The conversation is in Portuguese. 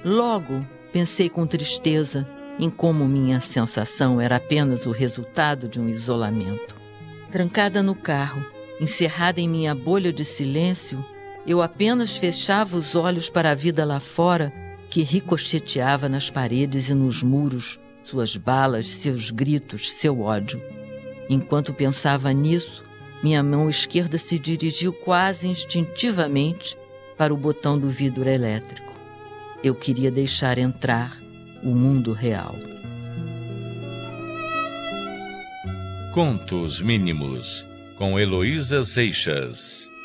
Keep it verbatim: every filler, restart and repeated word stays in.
Logo, pensei com tristeza em como minha sensação era apenas o resultado de um isolamento. Trancada no carro, encerrada em minha bolha de silêncio, eu apenas fechava os olhos para a vida lá fora, que ricocheteava nas paredes e nos muros, suas balas, seus gritos, seu ódio. Enquanto pensava nisso, minha mão esquerda se dirigiu quase instintivamente para o botão do vidro elétrico. Eu queria deixar entrar o mundo real. Contos Mínimos, com Heloísa Seixas.